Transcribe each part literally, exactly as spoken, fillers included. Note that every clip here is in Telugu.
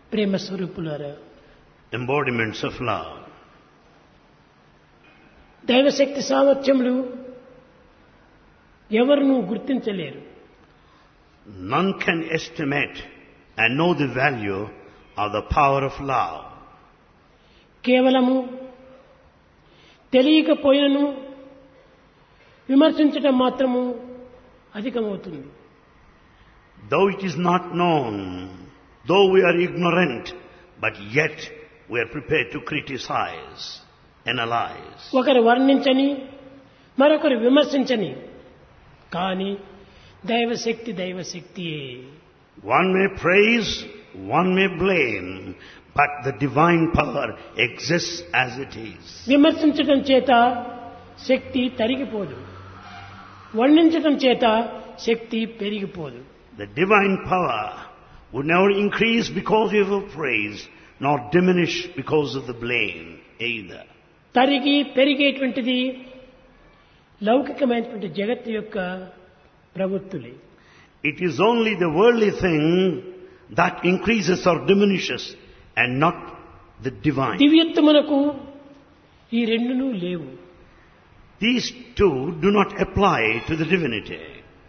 ప్రేమ స్వరూపులారా, embodiments of love. దైవశక్తి సామర్థ్యములు ఎవరునూ గుర్తించలేరు. None can estimate and know the value of the power of love. కేవలము తెలియకపోయినను విమర్శించటం మాత్రము అధికమవుతుంది. Though it is not known, though we are ignorant, but yet we are prepared to criticize, analyze. ఒకరు వర్ణించని మరొకరు విమర్శించని, కానీ దైవశక్తి దైవశక్తియే. One may praise, one may blame, but the divine power exists as it is. విమర్శించటం చేత శక్తి తరిగిపోదు, వర్ణించటం చేత శక్తి పెరిగిపోదు. The divine power would never increase because of your praise, nor diminish because of the blame either. తరిగి పెరిగేటువంటిది లౌకికమైనటువంటి జగత్తు యొక్క ప్రవృత్తులే. It is only the worldly thing that increases or diminishes and not the divine. దివ్యత్వమునకు ఈ రెండునూ లేవు. These two do not apply to the divinity.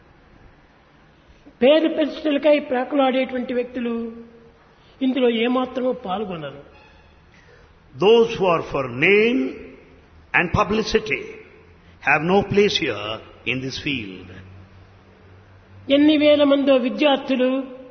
పేరు ప్రతిష్టలకై ప్రాకులాడేటువంటి వ్యక్తులు ఇందులో ఏమాత్రమూ పాల్గొనరు. Those who are for name and publicity have no place here in this field. ఎన్ని వేల మందో విద్యార్థులు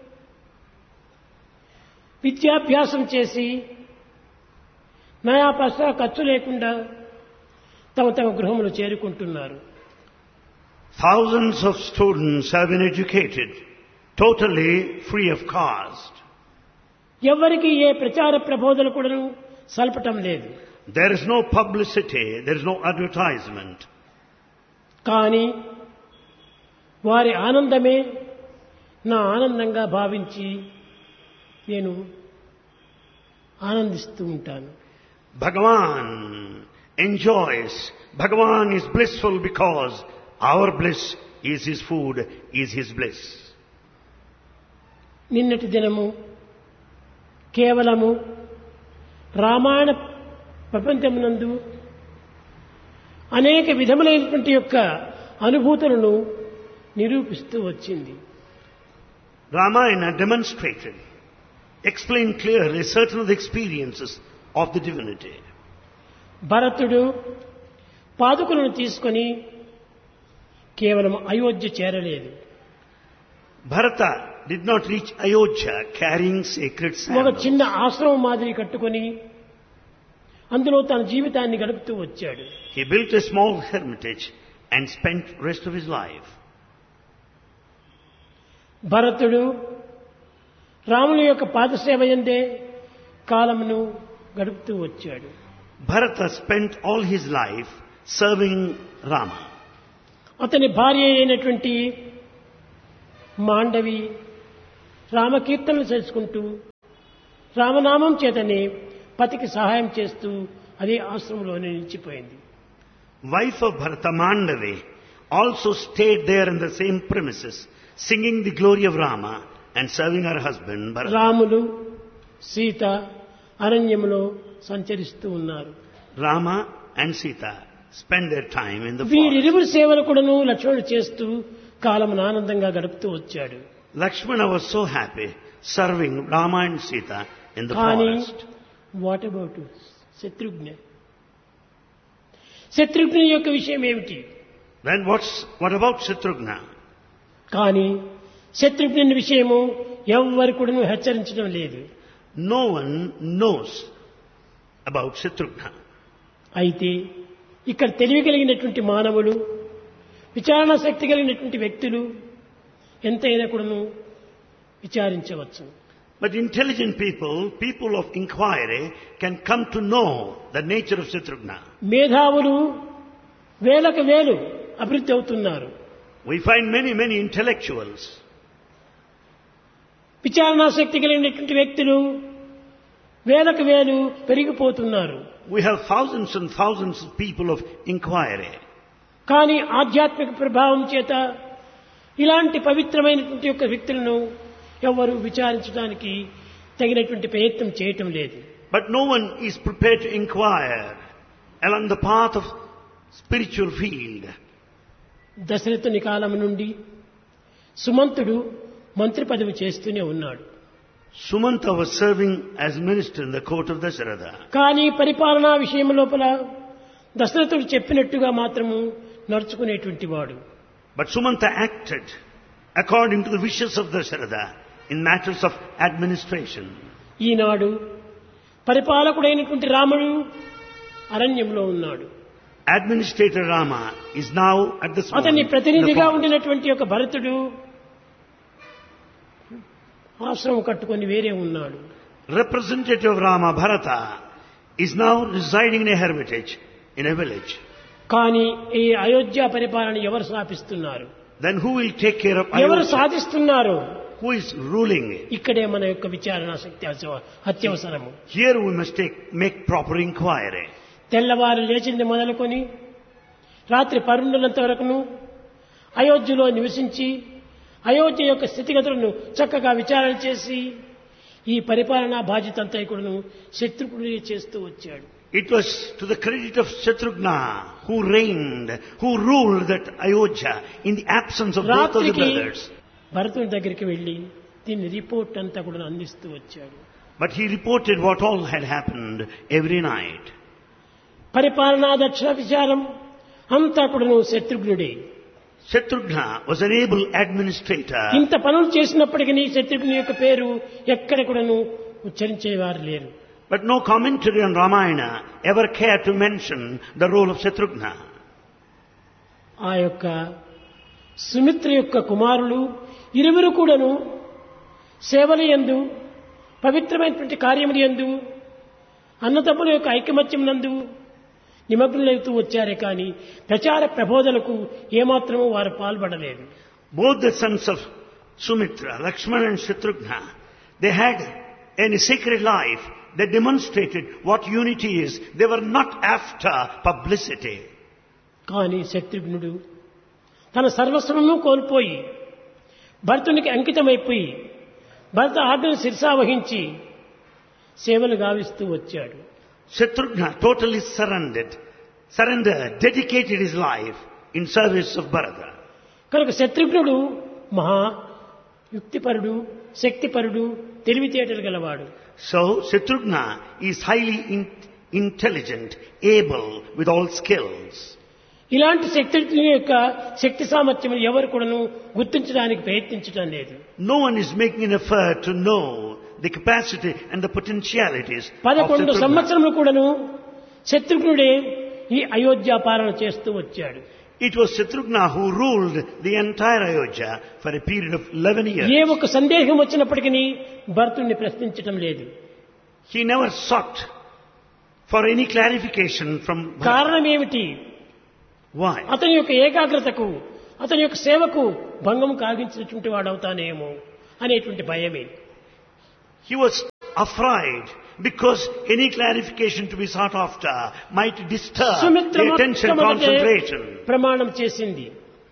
విద్యాభ్యాసం చేసి నయా పైసా ఖర్చు లేకుండా తమ తమ గృహములు చేరుకుంటున్నారు. Thousands of students have been educated totally free of cost. ఎవరికి ఏ ప్రచార ప్రబోధనలు కూడా సల్పటం లేదు. There is no publicity, there is no advertisement. కానీ వారి ఆనందమే నా ఆనందంగా భావించి నేను ఆనందిస్తూ ఉంటాను. Bhagavan enjoys, Bhagavan is blissful because our bliss is his food, is his bliss. నిన్నటి దినము కేవలము రామాయణ ప్రపంచమునందు అనేక విధములైనటువంటి యొక్క అనుభూతులను నిరూపిస్తూ వచ్చింది. Ramayana demonstrated, explained clearly certain of the experiences of the divinity. భరతుడు పాదుకలను తీసుకొని కేవలం అయోధ్య చేరలేదు. Bharata did not reach Ayodhya carrying sacred ఒక sandals. చిన్న ఆశ్రమం మాదిరి కట్టుకొని అందులో తన జీవితాన్ని గడుపుతూ వచ్చాడు. He built a small hermitage and spent rest of his life. భరతుడు రాముని యొక్క పాదసేవ యందే కాలమును గడుపుతూ వచ్చాడు. Bharata spent all his life serving Rama. అతని భార్య అయినటువంటి మాండవి రామకీర్తనలు చేసుకుంటూ రామనామం చేతనే పతికి సహాయం చేస్తూ అదే ఆశ్రమంలోనే నిలిచిపోయింది. Wife of Bharata, Mandavi, also stayed there in the same premises, singing the glory of Rama and serving her husband Bharata. Ramulu Sita అరణ్యములో సంచరిస్తూ ఉన్నారు. Rama and Sita spent their time in the forest. వీరిరువురి సేవలు కూడాను లక్ష్మణుడు చేస్తూ కాలమును ఆనందంగా గడుపుతూ వచ్చాడు. Lakshmana was so happy serving Rama and Sita in the కానీ forest. What about Shatrughna? శత్రుఘ్నుని యొక్క విషయం ఏమిటి? Then what's, what about Shatrugna? కానీ శత్రుఘ్నుని విషయము ఎవ్వరు కూడాను హెచ్చరించడం లేదు. No one knows about Shatrugna. అయితే ఇక్కడ తెలియగలిగినటువంటి మానవులు, విచారణ శక్తి కలిగినటువంటి వ్యక్తులు ఎంతైనా కూడాను విచారించవచ్చు. But intelligent people, people of inquiry, can come to know the nature of Shatrugna. మేధావులు వేలకు వేలు అభివృద్ధి అవుతున్నారు. We find many, many intellectuals. విచారణ శక్తి కలిగినటువంటి వ్యక్తులు వేలకు వేలు పెరిగిపోతున్నారు. We have thousands and thousands of people of inquiry. కానీ ఆధ్యాత్మిక ప్రభావం చేత ఇలాంటి పవిత్రమైనటువంటి యొక్క వ్యక్తులను ఎవరు విచారించడానికి తగినటువంటి ప్రయత్నం చేయటం లేదు. But no one is prepared to inquire along the path of spiritual field. దశరథుని కాలం నుండి సుమంతుడు మంత్రి పదవి చేస్తూనే ఉన్నాడు. Sumanta was serving as minister in the court of Dasharatha. కానీ పరిపాలనా విషయం లోపల దశరథుడు చెప్పినట్టుగా మాత్రము నడుచుకునేటువంటి వాడు. But Sumanta acted according to the wishes of Dasharatha in matters of administration. ఈనాడు పరిపాలకుడైనటువంటి రాముడు అరణ్యంలో ఉన్నాడు. Administrator Rama is now at this moment అతని in the ప్రతినిధిగా forest. ఉండినటువంటి ఒక భరతుడు ఆశ్రమం కట్టుకొని వేరే ఉన్నాడు. Representative of Rama, Bharata, is now residing in a hermitage in a village. కానీ ఈ అయోధ్య పరిపాలన ఎవరు స్థాపిస్తున్నారు? Then who will take care of ఎవరు Ayodhya? సాధిస్తున్నారు? Who is ruling it? ఇక్కడే మన యొక్క విచారణ శక్తి అవస- అత్యవసరము. Here we must take, make proper inquiry. తెల్లవారు లేచింది మొదలుకొని రాత్రి పరుండునంత వరకును అయోధ్యలో నివసించి అయోధ్య యొక్క స్థితిగతులను చక్కగా విచారణ చేసి ఈ పరిపాలనా బాధ్యత అంతా కూడాను శత్రుఘ్నుడే చేస్తూ వచ్చాడు. It was to the credit of Shatrughna who reigned, who ruled that Ayodhya in the absence of both of the రాత్రికి brothers. భరతుని దగ్గరికి వెళ్లి దీని రిపోర్ట్ అంతా కూడా అందిస్తూ వచ్చాడు. But he reported what all had happened every night. పరిపాలనా దక్షిణ విచారం అంతా కూడాను శత్రుఘ్నుడే. Shatrughna was an able administrator. ఇంత పనులు చేసినప్పటికీ శత్రుఘ్ని యొక్క పేరు ఎక్కడ కూడాను ఉచ్చరించేవారు లేరు. But no commentary on Ramayana ever cared to mention the role of Shatrughna. ఆ యొక్క సుమిత్ర యొక్క కుమారులు ఇరువురు కూడాను సేవల యందు పవిత్రమైనటువంటి కార్యముల యందు అన్నదమ్ముల యొక్క ఐకమత్యం నందు నిమగ్నులవుతూ వచ్చారే కానీ ప్రచార ప్రబోధనకు ఏమాత్రమూ వారు పాల్పడలేదు. Both the sons of Sumitra, Lakshmana and Shatrughna, they had a sacred life that demonstrated what unity is. They were not after publicity. కానీ శత్రుఘ్నుడు తన సర్వస్వము కోల్పోయి భరతునికి అంకితమైపోయి భరత ఆజ్ఞను శిరసావహించి సేవలు గావిస్తూ వచ్చాడు. Shatrughna totally surrendered, surrendered, dedicated his life in service of Bharata. కనుక శత్రుఘ్నుడు మహా యుక్తిపరుడు, శక్తిపరుడు, తెలివితేటలు గలవాడు. So Shatrughna is highly in- intelligent, able with all skills. ఇలాంటి శత్రుఘ్నుని యొక్క శక్తి సామర్థ్యం ఎవరు కూడాను గుర్తించడానికి ప్రయత్నించడం లేదు. No one is making an effort to know the capacity and the potentialities of పదకొండు Shatrughna. సంవత్సరములు కూడాను శత్రుఘ్నుడే ఈ అయోధ్య పాలన చేస్తూ వచ్చాడు. It was Shatrughna who ruled the entire Ayodhya for a period of eleven years. ఏ ఒక్క సందేహం వచ్చినప్పటికీ భరతుణ్ణి ప్రశ్నించటం లేదు. He never sought for any clarification from Bharata. కారణం ఏమిటి? Why? అతని యొక్క ఏకాగ్రతకు, అతని యొక్క సేవకు భంగం కాగించినటువంటి వాడవుతానేమో అనేటువంటి భయమే. He was afraid because any clarification to be sought after might disturb Sumitra the attention మొట్టమొదటే concentration. ప్రమాణం చేసింది.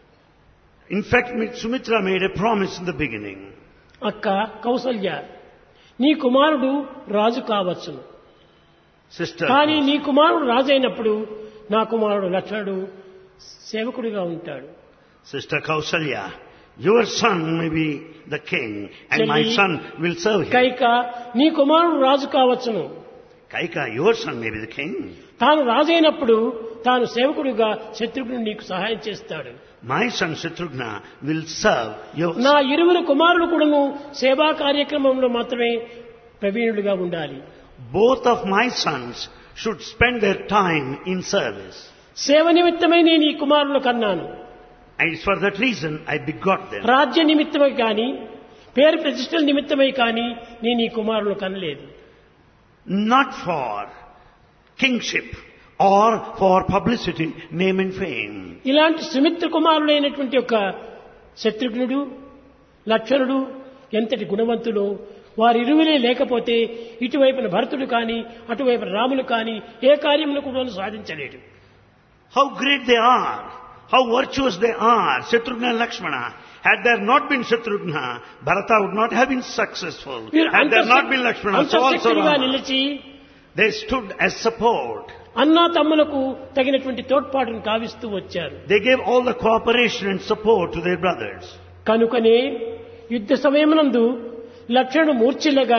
In fact, Sumitra made a promise in the beginning. అక్క కౌసల్య, నీ కుమారుడు రాజు కావచ్చు, Sister, కానీ నీ కుమారుడు రాజు అయినప్పుడు నా కుమారుడు లక్ష్మణుడు సేవకుడిగా ఉంటాడు. Sister Kausalya, your son may be the king and my Chelli, son will serve him. Kaika, నీ కుమారుడు రాజు కావచ్చును, Kaika, your son may be the king. తాను రాజైనప్పుడు తాను సేవకుడిగా శత్రుఘ్నుడు నీకు సహాయం చేస్తాడు. My son Shatrughna will serve your నా ఇరువురు కుమారులు కూడాను సేవా కార్యక్రమంలో మాత్రమే ప్రవీణుడిగా ఉండాలి. Both of my sons should spend their time in service. సేవ నిమిత్తమై నేను ఈ కుమారులు కన్నాను. And it's for that reason I begot them. రాజ్య నిమిత్తమై కానీ పేరు ప్రతిష్టల నిమిత్తమై కానీ నేను ఈ కుమారులు కనలేదు. Not for kingship or for publicity, name and fame. ఇలాంటి సుమిత్ర కుమారులైనటువంటి యొక్క శత్రుఘ్నుడు, లక్ష్మణుడు ఎంతటి గుణవంతులు. వారిరువులే లేకపోతే ఇటువైపున భరతుడు కానీ అటువైపున రాములు కానీ ఏ కార్యమును కూడా సాధించలేడు. How great they are, how virtuous they are, Shatrughna and Lakshmana. Had there not been Shatrughna, Bharata would not have been successful. వీరు Had there not అంతఃశక్- been Lakshmana, so also అంతఃశక్తులుగా Rama. నిలిచి They stood as support. అన్నా తమ్ములకు తగినటువంటి తోడ్పాటును కావిస్తూ వచ్చారు. They gave all the cooperation and support to their brothers. కనుకనే యుద్ధ సమయమునందు లక్ష్మణుడు మూర్ఛిల్లగా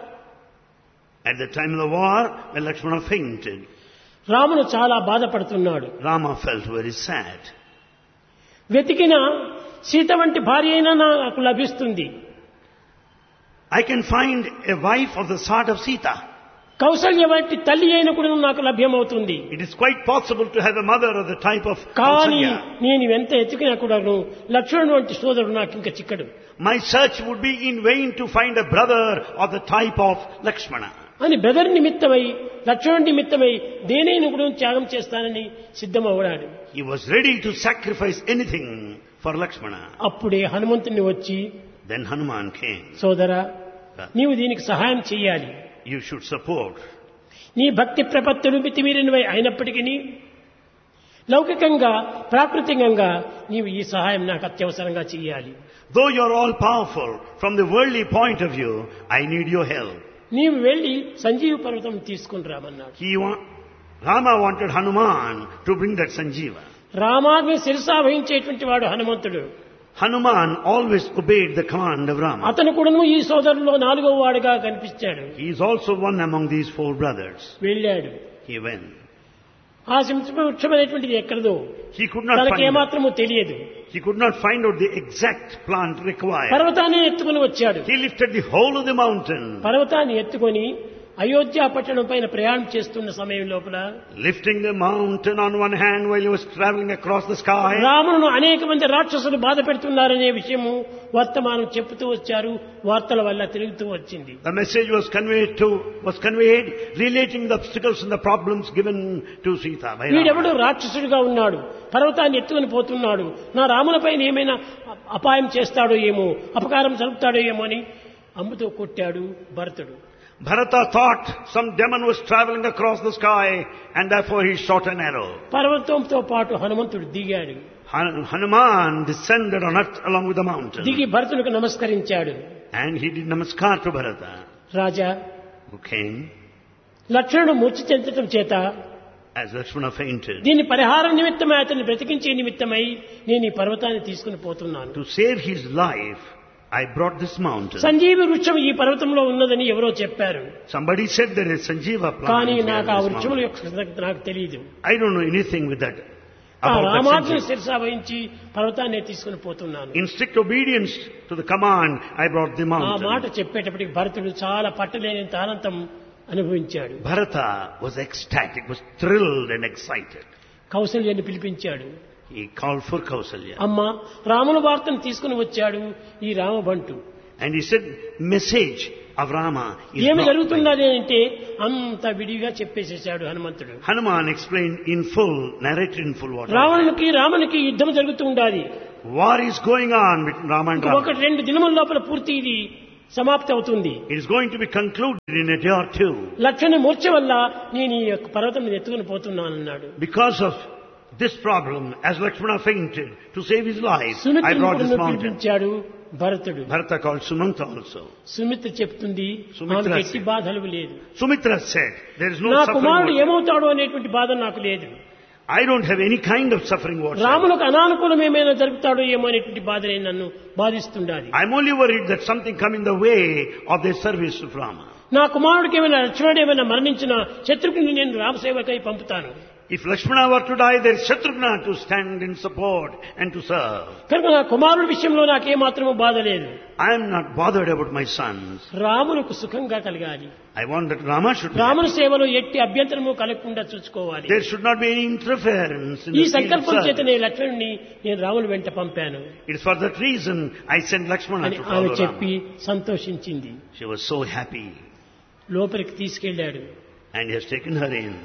At the time of the war, when Lakshmana fainted, రాముడు చాలా బాధపడుతున్నాడు. Rama felt very sad. వెతికిన సీత వంటి భార్య అయినా నాకు లభిస్తుంది, I can find a wife of the sort of Sita. Kaushalya వంటి తల్లి అయిన కూడా నాకు లభ్యమవుతుంది. It is quite possible to have a mother of the type of కానీ Kausalya. నేను ఎంత ఎతికినా కూడాను లక్ష్మణుడు వంటి సోదరుడు నాకు ఇంకా చిక్కడు My search would be in vain to find a brother of the type of Lakshmana. అని బెదర్ నిమిత్తమై లక్ష్మణుడి నిమిత్తమై దేనైనా కూడా త్యాగం చేస్తానని సిద్ధమవుడాడు. He was ready to sacrifice anything for Lakshmana. అప్పుడే హనుమంతుని వచ్చి, Then Hanuman came. సోదరా నీవు దీనికి సహాయం చేయాలి, You should support. నీ భక్తి ప్రపత్తులు మితిమీరినవై అయినప్పటికీ లౌకికంగా ప్రాకృతికంగా నీవు ఈ సహాయం నాకు అత్యవసరంగా చేయాలి. Though you are all powerful, from the worldly point of view, I need your help. నీవు వెళ్లి సంజీవ పర్వతం తీసుకుని రామన్నాడు. He wa- Rama wanted Hanuman to bring that Sanjeeva. రామాగ్ని శిరసా వహించేటువంటి వాడు హనుమంతుడు. Hanuman always obeyed the command of Rama. అతను కూడాను ఈ సోదరులో నాలుగో వాడుగా కనిపించాడు. He is also one among these four brothers. వెళ్ళాడు. He went. ఆ వృక్షమైనటువంటిది ఎక్కడదో He could not తనకి find it. ఏమాత్రము తెలియదు. He could not find out the exact plant required. పర్వతాన్ని ఎత్తుకుని వచ్చాడు. He lifted the whole of the mountain. పర్వతాన్ని ఎత్తుకొని అయోధ్య పట్టణం పైన ప్రయాణం చేస్తున్న సమయం లోపల Lifting the mountain on one hand while he was traveling across the sky. రామును అనేక మంది రాక్షసులు బాధ పెడుతున్నారనే విషయము వర్తమానం చెప్తూ వచ్చారు. వార్తల వల్ల తిరుగుతూ వచ్చింది. The message was conveyed to was conveyed relating the obstacles and the problems given to Sita by వీడెవడు Rama. రాక్షసుడిగా ఉన్నాడు, పర్వతాన్ని ఎత్తుకుని పోతున్నాడు, నా రాములపైన ఏమైనా అపాయం చేస్తాడో ఏమో, అపకారం జరుపుతాడో ఏమో అని అమ్ముతో కొట్టాడు భరతుడు. Bharata thought some demon was traveling across the sky and therefore he shot an arrow. పర్వతంతో పాటు హనుమంతుడు దిగాడు. Han- Hanuman descended on earth along with the mountain. దిగి భరతునికి నమస్కరించాడు. And he did namaskar to Bharata, Raja, who came లక్ష్మణుడు మూర్ఛ చెందటం చేత as Lakshmana fainted. దీని పరిహారం నిమిత్తమై అతన్ని బ్రతికించే నిమిత్తమై నేను ఈ పర్వతాన్ని తీసుకుని పోతున్నాను. To save his life, I brought this mountain. సంజీవి వృక్షం ఈ పర్వతంలో ఉన్నదని ఎవరో చెప్పారు. Somebody said there is Sanjeeva plant కానీ here నాకు ఆ in this వృక్షముల mountain. యొక్క సంగతి నాకు తెలియదు. I don't know anything with that. ఆ About that రామాజ్ఞ Sanjeeva. శిరసా వహించి పర్వతాన్ని తీసుకుని పోతున్నాను. In strict obedience to the command, I brought the ఆ మాట mountain. చెప్పేటప్పటికి భరతుడు చాలా పట్టలేనంత ఆనందం అనుభవించాడు. Bharata was ecstatic, was thrilled and excited. కౌసల్యాన్ని పిలిపించాడు. He called for Kausalya. అమ్మ, రాముల వార్తను తీసుకుని వచ్చాడు ఈ రామబంటు. And he said, message of Rama is ఏమి brought by-" జరుగుతున్నది అంటే అంత విడిగా చెప్పేసేసాడు హనుమంతుడు. Hanuman explained in full, narrated in full what happened. రావణునికి రామునికి యుద్ధం జరుగుతూ ఉండాలి. War is going on between Rama and ఒక Rama. రెండు దినముల లోపల పూర్తి ఇది సమాప్తి అవుతుంది. It is going to be concluded in a day or two. లక్ష్మణ మూర్ఛ వల్ల నేను ఈ యొక్క పర్వతం మీద ఎత్తుకుని పోతున్నానన్నాడు. Because of this problem, as Lakshmana fainted, to save his life, I brought this సుమిత్రుడు mountain. పిలిపించాడు భరతుడు. Bharata called Sumanta also. Sumitra చెప్తుంది, సుమిత్ర ఆమెకు ఎట్టి బాధలు లేదు, Sumitra said, there is no నా suffering. కుమారుడు whatsoever. ఏమవుతాడో అనేటువంటి బాధ నాకు లేదు. I don't have any kind of suffering whatsoever. రాములకు అనానుకూలం ఏమైనా జరుగుతాడో ఏమో అనేటువంటి బాధనే నన్ను బాధిస్తుండాలి. I'm only worried that something come in the way of their service of Rama. నా కుమారుడికి ఏమైనా లక్ష్మణుడు ఏమైనా మరణించిన శత్రుఘ్ని నేను రామసేవకై పంపుతాను. If Lakshmana were to die, there is Shatrughna to stand in support and to serve. కనుక నా కుమారుడి విషయంలో నాకేమాత్రమూ బాధ లేదు. I am not bothered about my sons. రాములకు సుఖంగా కలగాలి. I want that Rama should be రాముని happy. సేవలో ఎట్టి అభ్యంతరము కలగకుండా చూసుకోవాలి. There should not be any interference in ఈ the field of సంకల్పం service. చేతనే లక్ష్మణుని నేను రాముని వెంట పంపాను It is for that reason I sent Lakshmana అని to ఆమె follow చెప్పి Rama. సంతోషించింది. She was so happy లోపలికి తీసుకెళ్లాడు. and he has taken her in.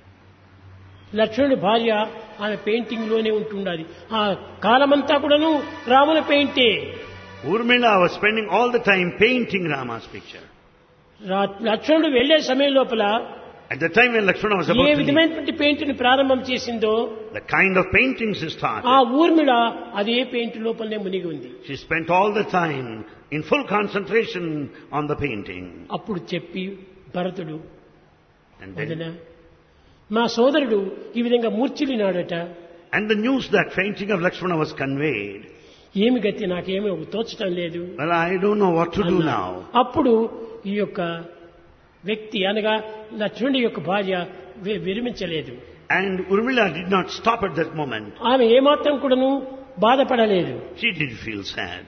లక్ష్మణుడి భార్య ఆమె పెయింటింగ్ లోనే ఉంటుండాలి. ఆ కాలమంతా కూడాను రాముల పెయింటే. Urmila was spending all the time painting Rama's picture. రా- లక్ష్మణుడు వెళ్లే సమయం లోపల At the time when Lakshmana was A about to leave, విధమైనటువంటి పెయింట్ ని ప్రారంభం చేసిందో the kind of paintings he ఆ started, ఊర్మిళ అదే పెయింట్ లోపలనే మునిగి ఉంది. she spent all the time in full concentration on the painting. అప్పుడు చెప్పి భరతుడు, And వదినా, then, మా సోదరుడు ఈ విధంగా మూర్ఛిల్లినాడట, and the news that fainting of Lakshmana was conveyed. ఏమి గతి నాకేమీ తోచటం లేదు. Well, I don't know what to do అన్నా. now. అప్పుడు ఈ యొక్క వ్యక్తి అనగా లక్ష్మణుడి యొక్క భార్య వి- విరమించలేదు. And Urmila did not stop at that moment. ఆమె ఏమాత్రం కూడాను బాధపడలేదు. She did feel sad.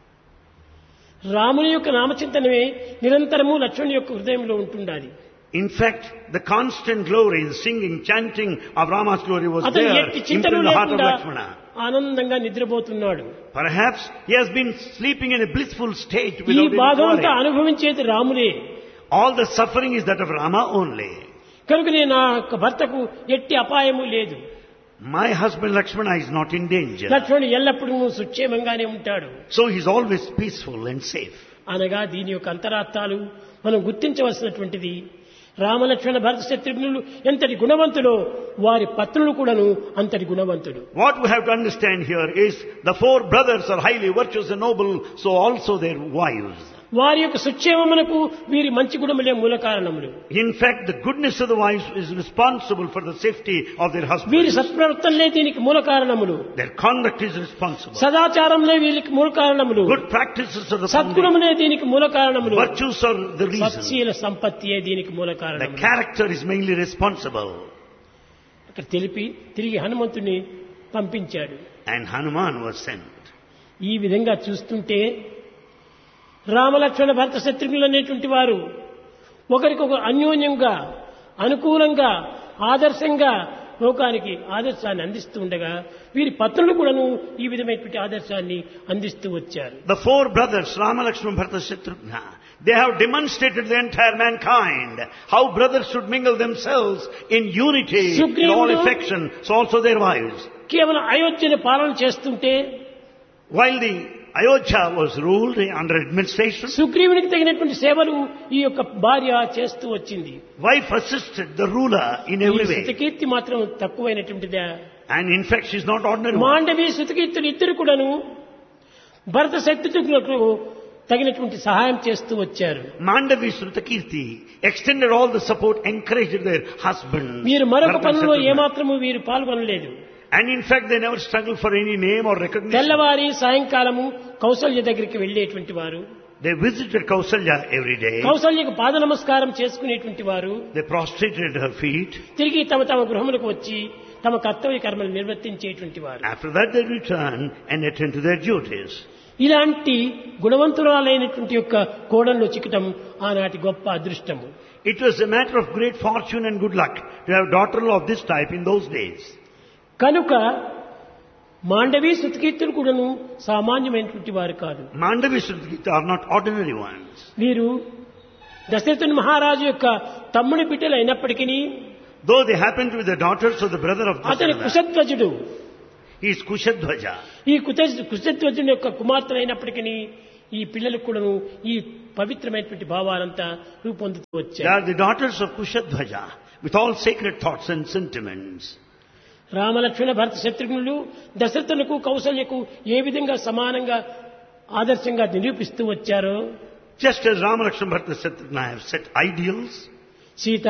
రాముని యొక్క నామచింతనమే నిరంతరము లక్ష్మణుని యొక్క హృదయంలో ఉంటుండాలి. In fact, the constant glory, the singing, chanting of Rama's glory was అతను there ఎట్టి into చింతలు the heart of లేకుండా Lakshmana. ఆనందంగా నిద్రపోతున్నాడు. Perhaps he has been sleeping in a blissful state ఈ without any భాగమంతా worry. అనుభవించేది రాములే. All the suffering is that of Rama only. కనుకనే నా యొక్క భర్తకు ఎట్టి అపాయము లేదు. My husband Lakshmana is not in danger. లక్ష్మణుడు ఎల్లప్పుడూ సుక్షేమంగానే ఉంటాడు So he is always peaceful and safe. అనగా దీని యొక్క అంతరార్థాలు మనం గుర్తించవలసినటువంటిది. రామలక్ష్మణ భరత శత్రుఘ్నులు ఎంతటి గుణవంతులో వారి పత్నులు కూడాను అంతటి గుణవంతుడు. What we have to understand here is the four brothers are highly virtuous and noble, so also their wives. వారి యొక్క సుక్షేమమునకు వీరి మంచి గుణములే మూల కారణములు. In fact, the goodness of the wives is responsible for the safety of their వీరి husbands. సత్ప్రవర్తనలే దీనికి మూల కారణములు. Their conduct is responsible. సదాచారంలే వీరికి మూల కారణములు. Good practices are the foundation. సద్గుణమునే దీనికి మూల కారణములు. Virtues are the reason. సత్శీల సంపత్తియే దీనికి మూల The కారణం. character is mainly responsible. అక్కడ తెలిపి తిరిగి హనుమంతుని పంపించాడు. And Hanuman was sent. ఈ విధంగా చూస్తుంటే రామలక్ష్మణ భరత శత్రుఘ్నులు అనేటువంటి వారు ఒకరికొకరు అన్యోన్యంగా అనుకూలంగా ఆదర్శంగా లోకానికి ఆదర్శాన్ని అందిస్తూ ఉండగా వీరి పత్నులు కూడాను ఈ విధమైనటువంటి ఆదర్శాన్ని అందిస్తూ వచ్చారు. The four brothers, Rama, Lakshmana, Bharata, Shatrughna, they have demonstrated to the entire mankind how brothers should mingle themselves in unity, in all Sugrivudu- affection, so also their wives. కేవలం అయోధ్యను పాలన చేస్తుంటే While the Ayodhya was ruled under administration, సుగ్రీవునికి తగినటువంటి సేవలు ఈ యొక్క భార్య చేస్తూ వచ్చింది. wife assisted the ruler in every way. Shrutakirti మాత్రం తక్కువైనటువంటిదా? And in fact, she is not ordinary one. Mandovi శృతకీర్తులు ఇద్దరు కూడాను భరత శత్రుఘ్నులకు తగినటువంటి సహాయం చేస్తూ వచ్చారు. Mandavi Srutakirti extended all the support, encouraged their husbands. వీరు మరొక Bharata, పనుల్లో Shatrughna. ఏమాత్రము వీరు పాల్గొనలేదు. And in fact, they never struggled for any name or recognition. తెల్లవారి సాయంకాలము కౌసల్య దగ్గరికి వెళ్ళేటువంటి వారు, They visited Kausalya every day. కౌసల్యకు పాద నమస్కారం చేసుకునేటువంటి వారు They prostrated at her feet. తిరిగి తమ తమ గృహములకు వచ్చి తమ కర్తవ్య కర్మలు నిర్వర్తించేటువంటి వారు. After that, they returned and attended to their duties. ఇలాంటి గుణవంతురాలైనటువంటి యొక్క కోడల్లో చిక్కటం ఆనాటి గొప్ప అదృష్టము. It was a matter of great fortune and good luck to have a daughter of this type in those days. కనుక మాండవి శృతకీర్తులు కూడాను సామాన్యమైనటువంటి వారు కాదు. Mandavi Srutakirti are not ordinary ones. వీరు దశరథుని మహారాజు యొక్క తమ్ముడి బిడ్డలు అయినప్పటికీ Though they happen to be the daughters of the brother of అతని Dasharatha, కుశధ్వజుడు. he is Kushadhwaja. ఈ కుత కుశధ్వజుని యొక్క కుమార్తెలైనప్పటికీ ఈ పిల్లలకు కూడాను ఈ పవిత్రమైనటువంటి భావాలంతా రూపొందుతూ They వచ్చాయి. are the daughters of Kushadhwaja with all sacred thoughts and sentiments. Ramalakshmana భరత శత్రుఘ్నులు దశరథులకు కౌసల్యకు ఏ విధంగా సమానంగా ఆదర్శంగా నిరూపిస్తూ వచ్చారో Just as Rama, Lakshmana, Bharata, Shatrughna have set ideals, Sita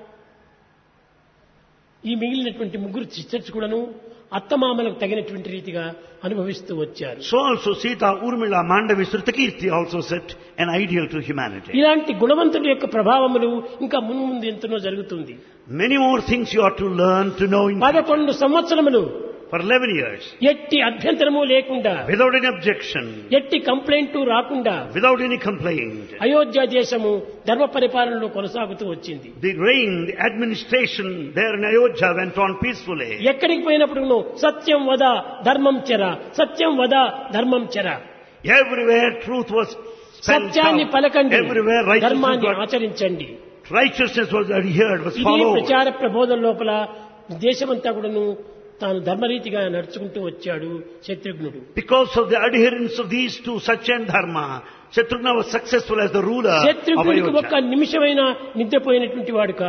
ఈ మిగిలినటువంటి ముగ్గురు సిస్టర్స్ కూడాను అత్తమామలకు తగినటువంటి రీతిగా అనుభవిస్తూ వచ్చారు. so also Sita, Urmila, Mandavi, Srutakirti also set an ideal to humanity. ఇలాంటి గుణవంతుడి యొక్క ప్రభావములు ఇంకా మున్ముందు ఎంతనో జరుగుతుంది. Many more things you are to learn to know in పదకొండు సంవత్సరములు for eleven years, ఎట్టి అభ్యంతరము లేకుండా without any objection, ఎట్టి కంప్లైంట్ రాకుండా without any complaint. అయోధ్య దేశము ధర్మ పరిపాలనలో కొనసాగుతూ వచ్చింది. The reign, the administration there in Ayodhya went on peacefully. ఎక్కడికి పోయినప్పుడు సత్యం వద ధర్మం చెర, సత్యం వద ధర్మం చెర, Everywhere truth was spelled సత్యాన్ని out. పలకండి, Everywhere righteousness ధర్మాన్ని was, ఆచరించండి. righteousness was adhered, was ఇది followed. ప్రచార ప్రబోధన లోపల దేశమంతా కూడాను తాను ధర్మరీతిగా నడుచుకుంటూ వచ్చాడు శత్రుఘ్నుడు. Because of the adherence of these two, Satya and Dharma, Shatrughna was successful as the ruler of శత్రుఘ్నుడికి ఒక్క Ayodhya. నిమిషమైన నిద్రపోయినటువంటి వాడు కాదు.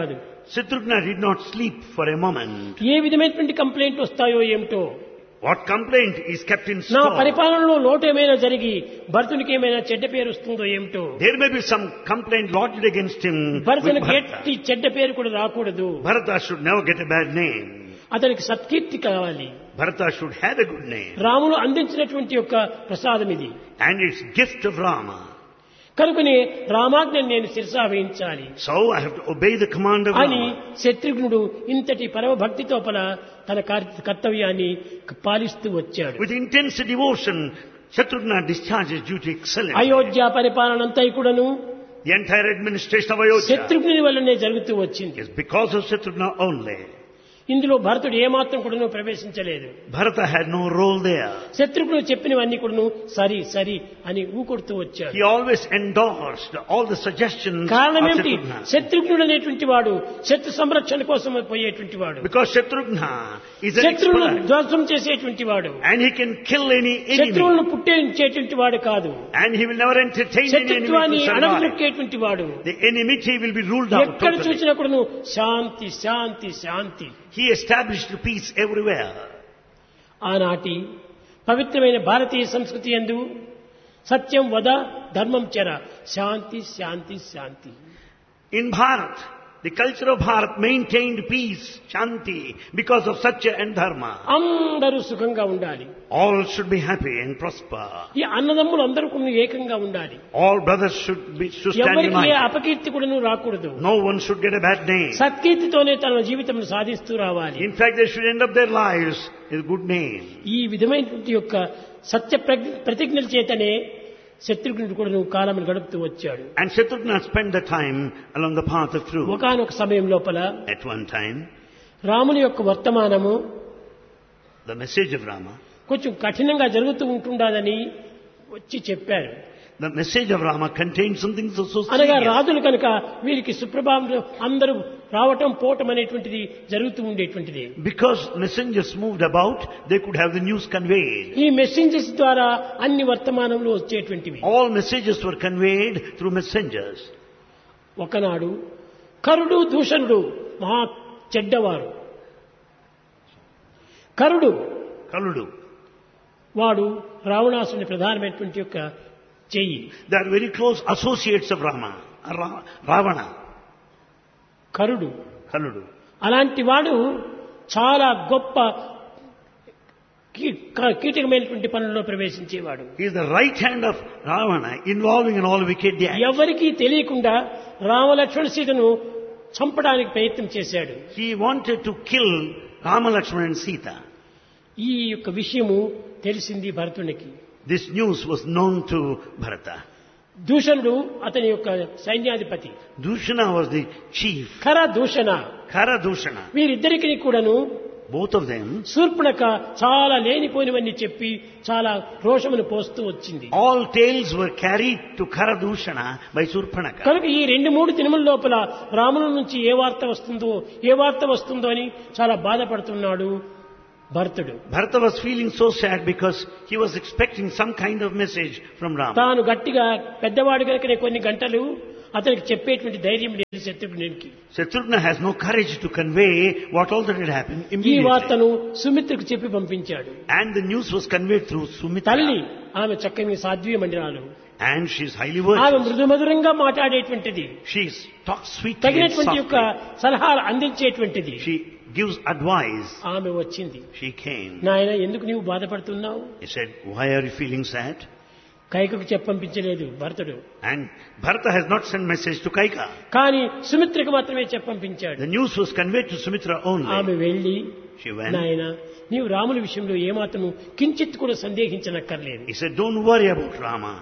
Shatrughna did not sleep for a moment. ఏ విధమైనటువంటి కంప్లైంట్ వస్తాయో ఏమిటో, What complaint is kept in నా store? పరిపాలనలో లోటు ఏమైనా జరిగి భరతునికి ఏమైనా చెడ్డ పేరు వస్తుందో ఏమిటో, There may be some complaint lodged against him with భరతునికి Bharata. ఎట్టి చెడ్డ పేరు కూడా రాకూడదు. Bharata should never get a bad name. అతనికి సత్కీర్తి కావాలి. Bharata should have a good name. Ramulu అందించినటువంటి యొక్క ప్రసాదం ఇది. And it's gift of Rama. కనుకనే రామాజ్ఞని నేను శిరసావహించాలి So I have to obey the command of అని Rama. శత్రుఘ్నుడు ఇంతటి పరమభక్తితో పల తన కర్- కర్తవ్యాన్ని పాలిస్తూ వచ్చాడు. With intense devotion, Shatrughna discharges duty excellently. Ayodhya పరిపాలన అంతా కూడాను The entire administration of Ayodhya శత్రుఘ్నుని వల్లనే జరుగుతూ వచ్చింది. is because of Shatrughna only. ఇందులో భరతుడు ఏమాత్రం కూడాను ప్రవేశించలేదు. Bharata had no role there. శత్రుఘ్నుడు చెప్పినవన్నీ కూడాను సరి సరి అని ఊకొడుతూ వచ్చాడు. He always endorsed all the suggestions కారణం of ఏమిటి? Shatrughna. శత్రుఘ్నుడు అనేటువంటి వాడు శత్రు సంరక్షణ కోసం పోయేటువంటి వాడు, Because Shatrughna is an శత్రువులను expert ధ్వంసం చేసేటువంటి వాడు, and he can kill any enemy. శత్రువులను పుట్టించేటువంటి వాడు కాదు, And he will never entertain any enemy శత్రుత్వాన్ని to survive. అణగదొక్కేటువంటి వాడు. The enmity will be ruled out ఎక్కడ totally. చూసినా కూడాను శాంతి శాంతి శాంతి. He established peace everywhere. ఆనాటి పవిత్రమైన భారతీయ సంస్కృతి యందు సత్యం వద ధర్మం చెర, శాంతి శాంతి శాంతి. In Bharat, the culture of Bharat maintained peace, Shanti, because of Satya and Dharma. అందరూ సుఖంగా ఉండాలి. All should be happy and prosper. ఈ అన్నదమ్ములు అందరూ కూడా ఏకంగా ఉండాలి. All brothers should be should stand ఎవరికి ఏ united. అపకీర్తి కూడాను రాకూడదు. No one should get a bad name. సత్కీర్తితోనే తన జీవితం సాధిస్తూ రావాలి. In fact, they should end up their lives with good name. ఈ విధమైనటువంటి యొక్క సత్య ప్రజ్ఞ- ప్రతిజ్ఞల చేతనే శత్రుఘ్నుడు కూడా నువ్వు కాలం గడుపుతూ వచ్చాడు. And Shatrughna spent the time along the path of truth. ఒకానొక సమయం లోపల At one time, రాముని యొక్క వర్తమానము the message of Rama, కొంచెం కఠినంగా జరుగుతూ ఉంటుండదని వచ్చి చెప్పారు. the message of Rama contains something so, so అనగా serious. రాజులు కనుక వీరికి సుప్రభావం అందరూ రావటం పోవటం అనేటువంటిది జరుగుతూ ఉండేటువంటిది. Because messengers moved about, they could have the news conveyed. ఈ మెసెంజర్స్ ద్వారా అన్ని వర్తమానములు వచ్చేటువంటివి. All messages were conveyed through messengers. ఒకనాడు కరుడు దూషణుడు మహా చెడ్డవారు. కరుడు Kaludu. వాడు రావణాసుని ప్రధానమైనటువంటి యొక్క చెయ్యి. They are very close associates of Rama. Ra- Ravana. కరుడు Kaludu. అలాంటి వాడు చాలా గొప్ప కీ- క- కీటకమైనటువంటి పనుల్లో ప్రవేశించేవాడు. He is the right hand of Ravana, involving in all wicked acts. ఎవరికీ తెలియకుండా రామలక్ష్మణ సీతను చంపడానికి ప్రయత్నం చేశాడు. He wanted to kill Rama, Lakshmana and Sita. ఈ యొక్క విషయము తెలిసింది భరతునికి. This news was known to Bharata. దూషణుడు అతని యొక్క సైన్యాధిపతి. Dushana was the chief. ఖర దూషణ Kara Dushana. వీరిద్దరికి కూడాను Both of them, శూర్పణఖ చాలా లేనిపోనివన్నీ చెప్పి చాలా రోషమును పోస్తూ వచ్చింది. all tales were carried to Kara Dushana by Surpanaka. కనుక ఈ రెండు మూడు దినముల లోపల రాముల నుంచి ఏ వార్త వస్తుందో ఏ వార్త వస్తుందో అని చాలా బాధపడుతున్నాడు భరతుడు. Bharata was feeling so sad because he was expecting some kind of message from Rama. తాను గట్టిగా పెద్దవాడు కనుకనే కొన్ని గంటలు అతనికి చెప్పేటువంటి ధైర్యం లేదు శత్రుఘ్నునికి. Shatrughna has no courage to convey what all that had happened ఈ immediately. వార్తను సుమిత్రకు చెప్పి పంపించాడు. And the news was conveyed through తల్లి Sumitra. ఆమె చక్కని Sadhvi మండిరాలు, And she is highly ఆమె virtuous. మృదుమధురంగా మాట్లాడేటువంటిది, She talks sweetly and తగినటువంటి యొక్క softly. సలహాలు అందించేటువంటిది. She gives advice. ఆమె వచ్చింది. She came. నాయన ఎందుకు నీవు బాధపడుతున్నావు? He said, why are you feeling sad? కైకకు చెప్పంపించలేదు భరతుడు, And Bharata has not sent message to Kaika. కానీ సుమిత్రకు మాత్రమే చెప్పంపించాడు. The news was conveyed to Sumitra only. ఆమె వెళ్లి She went. నాయన నీవు రాముల విషయంలో ఏమాత్రము కించిత్ కూడా సందేహించనక్కర్లేదు. He said, don't worry about Rama.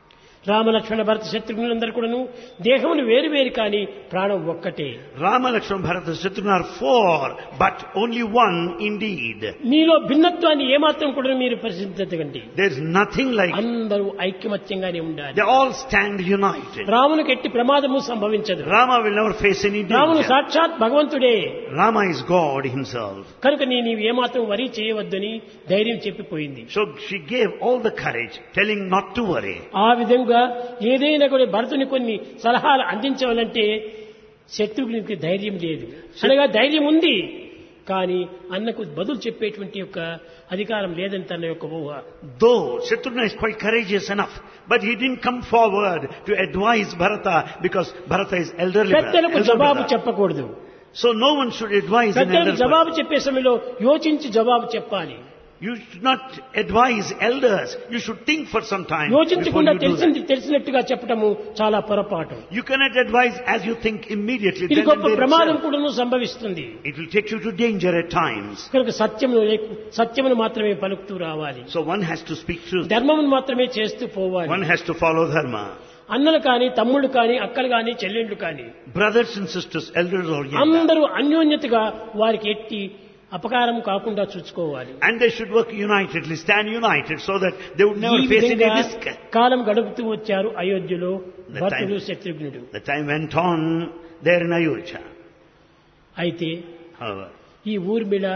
Rama Lakshmana భరత శత్రుఘ్నులందరూ కూడాను దేహములు వేరు వేరు కానీ ప్రాణం ఒక్కటే. Rama, Lakshmana, Bharata, Shatrughna are four, but only one indeed. మీలో భిన్నత్వాన్ని ఏమాత్రం కూడా మీరు పరిశీలించకండి. There is nothing like. అందరూ ఐక్యమత్యంగానే ఉండాలి. They all stand united. రామునికి ఎట్టి ప్రమాదము సంభవించదు. Rama will never face any రాముడు danger. సాక్షాత్ భగవంతుడే. Rama is God himself. కనుక నీ నీవు ఏమాత్రం వరి చేయవద్దని ధైర్యం చెప్పిపోయింది. So she gave all the courage, telling not to worry. ఆ విధంగా ఏదైనా కూడా భరతుని కొన్ని సలహాలు అందించవాలంటే శత్రుఘ్నునికి ధైర్యం లేదు. అనగా ధైర్యం ఉంది కానీ అన్నకు బదులు చెప్పేటువంటి యొక్క అధికారం లేదని తన యొక్క ఊహ. Though Shatrughna is quite courageous enough, but he didn't come forward to advise Bharata because Bharata is elderly. పెద్దలకు elder జవాబు brother. చెప్పకూడదు. So no one should advise an పెద్దలకు elder జవాబు brother. చెప్పే సమయంలో యోచించి జవాబు చెప్పాలి. You should not advise elders. You should think for some time before యోచించకుండా you do తెలిసింది that. తెలిసినట్టుగా చెప్పటము చాలా పొరపాటు. You cannot advise as you think immediately. ఇది Then గొప్ప and there ప్రమాదం itself. కూడాను సంభవిస్తుంది. It will take you to danger at times. కనుక సత్యమును లేక- సత్యమును మాత్రమే పలుకుతూ రావాలి. So one has to speak truth. ధర్మమును మాత్రమే చేస్తూ పోవాలి. One has to follow dharma. అన్నలు కానీ తమ్ముళ్ళు కానీ అక్కలు కానీ చెల్లెళ్ళు కానీ Brothers and sisters, elders or younger. అందరూ అన్యోన్యతగా వారికి ఎట్టి అపకారం కాకుండా చూసుకోవాలి. And they should work unitedly, stand united so that they would never ఈ face any విధంగా risk. కాలం గడుపుతూ వచ్చారు అయోధ్యలో The భరతుడు time- Shatrughnudu. The time went on there in Ayodhya. అయితే However, ఈ ఊర్మిళ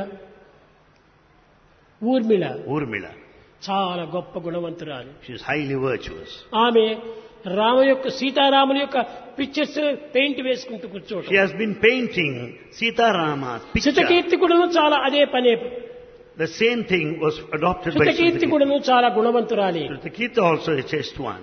ఊర్మిళ Urmila, చాలా గొప్ప గుణవంతురాలు. she is highly virtuous. ఆమె రామ యొక్క సీతారాముల యొక్క పిక్చర్స్ పెయింట్ వేసుకుంటూ She కూర్చోవడం. has been painting Sita Rama's picture. శతకీర్తి కూడాను చాలా అదే పనే. The same thing was adopted by శతకీర్తి Sritakirti. కూడాను చాలా గుణవంతురాలి. Sritakirti also a chaste one.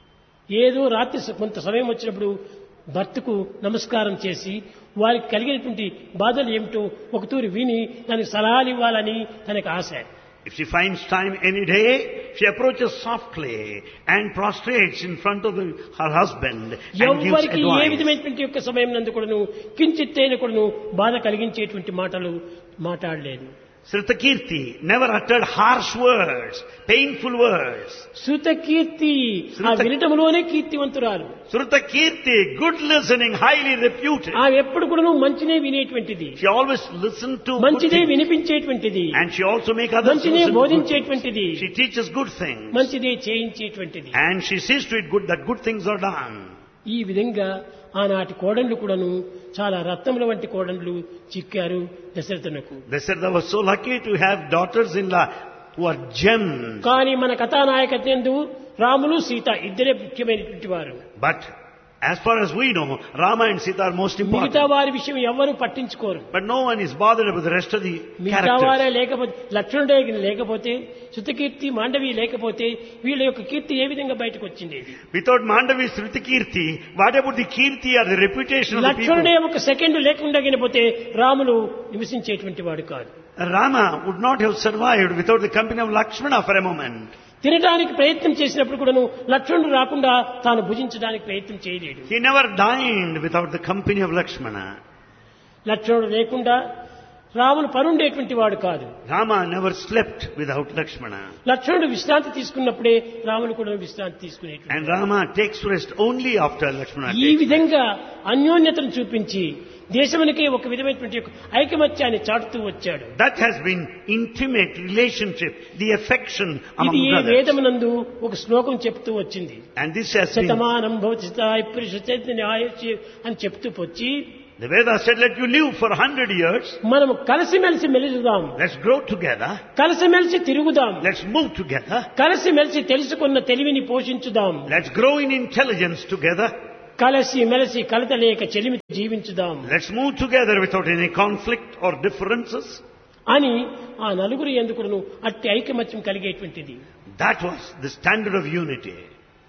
ఏదో రాత్రి స- కొంత సమయం వచ్చినప్పుడు భర్తకు నమస్కారం చేసి వారికి కలిగినటువంటి బాధలు ఏమిటో ఒకతూరి విని దానికి సలహాలు ఇవ్వాలని తనకు ఆశ. If she finds time any day, she approaches softly and prostrates in front of the, her husband and gives ఎవరికి ఏ advice. విధమైనటువంటి యొక్క సమయం నందు కూడాను కించిత్తైన కూడాను బాధ కలిగించేటువంటి మాటలు మాట్లాడలేదు. Sritakirti never uttered harsh words, painful words. శృత కీర్తి ఆ శృత- వినటంలోనే కీర్తివంతురాలు. Sritakirti, good listening, highly reputed. ఆమె ఎప్పుడు కూడాను మంచినే వినేటువంటిది, She always listened to good మంచిదే things. వినిపించేటువంటిది, And she also make others మంచినే listen to good things. బోధించేటువంటిది, She teaches good things. మంచిదే చేయించేటువంటిది. And she sees to it good that good things are done. ఈ విధంగా ఆనాటి కోడళ్ళు కూడాను చాలా రత్నముల వంటి కోడళ్ళు చిక్కారు దశరథునకు. Dasharatha was so lucky to have daughters-in-law who are gems. కానీ మన కథానాయకత్వందు రాములు సీత ఇద్దరే ముఖ్యమైనటువంటి వారు. But as far as we know, Rama and Sita are most మిగతా important. వారి విషయం ఎవరు పట్టించుకోరు. But no one is bothered about the rest of the మిగతా వారే characters. లేకపోతే లక్ష్మణుడే లేకపోతే శృతకీర్తి మాండవి లేకపోతే వీళ్ళ యొక్క కీర్తి ఏ విధంగా బయటకు వచ్చింది? Without Mandavi, Sritakirti, what about the Kirti or the reputation of the లక్ష్మణుడే people? ఒక సెకండ్ లేకుండా గినపోతే రాములు నివసించేటువంటి వాడు కాదు. Rama would not have survived without the company of Lakshmana for a moment. తినడానికి ప్రయత్నం చేసినప్పుడు కూడాను లక్ష్మణుడు రాకుండా తాను భుజించడానికి ప్రయత్నం చేయలేడు. He never dined without the company of Lakshmana. లక్ష్మణుడు లేకుండా రాములు పరుండేటువంటి వాడు కాదు. Rama never slept without Lakshmana. లక్ష్మణుడు విశ్రాంతి తీసుకున్నప్పుడే రాములు కూడా విశ్రాంతి తీసుకునేటువంటి. And Rama takes rest only after Lakshmana ఈ takes rest. విధంగా అన్యోన్యతను చూపించి దేశమునికి ఒక విధమైనటువంటి ఒక ఐకమత్యాన్ని చాటుతూ వచ్చాడు. That has been intimate relationship, the affection among ఇది ఈ brothers. వేదమునందు ఒక శ్లోకం చెప్తూ వచ్చింది. And this has been, Shatamanam భవతిస్తాయ్ పురుష అని చెప్తూ వచ్చి the Vedas said, let you live for a hundred years. మనము కలిసిమెలిసి మెలుగుదాం, Let's grow together. కలిసిమెలిసి తిరుగుదాం, Let's move together. కలిసిమెలిసి తెలుసుకున్న తెలివిని పోషించుదాం, Let's grow in intelligence together. కలిసి మెలిసి కలతలేక చెలిమి జీవించుదాం Let's move together without any conflict or differences. అని ఆ నలుగురు ఎందుకును అట్టి ఐకమత్యం కలిగేటువంటిది. That was the standard of unity.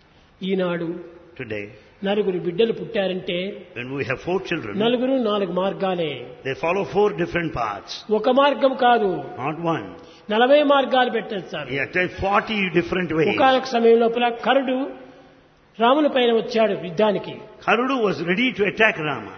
Eenadu Today, నలుగురు బిడ్డలు పుట్టారంటే when we have four children, నలుగురు నాలుగు మార్గాలే, they follow four different paths, ఒక మార్గం కాదు, not one. నలభై మార్గాలు పెట్టేస్తారు. He had forty different ways. ఒకనొక సమయం లోపల కరుడు రాముని పైన వచ్చాడు యుద్ధానికి. Karudu was ready to attack Rama.